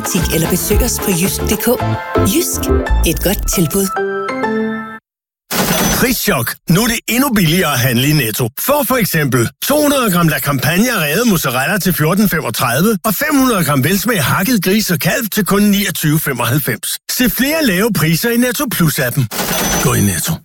nærbutik eller besøg os på jysk.dk. Jysk. Et godt tilbud. Prischok. Nu er det endnu billigere at handle i Netto. For eksempel 200 gram La Campagna revet mozzarella til 14,35 og 500 gram velsmag hakket gris og kalv til kun 29,95. Se flere lave priser i Netto Plus-appen. Gå i Netto.